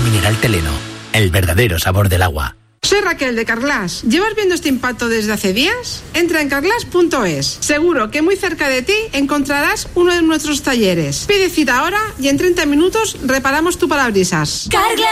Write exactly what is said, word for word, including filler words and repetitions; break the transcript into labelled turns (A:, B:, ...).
A: mineral Teleno, el verdadero sabor del agua.
B: Soy Raquel de Carglass. ¿Llevas viendo este impacto desde hace días? Entra en carglass punto es. Seguro que muy cerca de ti encontrarás uno de nuestros talleres. Pide cita ahora y en treinta minutos reparamos tu parabrisas.
C: Carglass